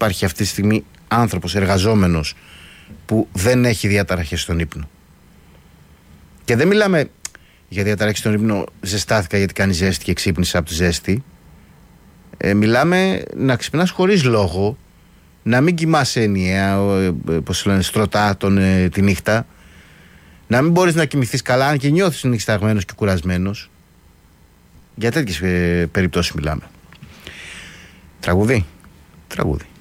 υπάρχει αυτή τη στιγμή άνθρωπος εργαζόμενος που δεν έχει διαταραχές στον ύπνο. Και δεν μιλάμε για διαταραχές στον ύπνο, ζεστάθηκα γιατί κάνει ζέστη και ξύπνησα από τη ζέστη. Μιλάμε να ξυπνάς χωρίς λόγο, να μην κοιμάσαι ενιαία, πώς λένε, στρωτά τη νύχτα, να μην μπορείς να κοιμηθείς καλά, αν και νιώθεις νυχταγμένος και κουρασμένος. Για τέτοιες περιπτώσεις μιλάμε. Τραγούδι.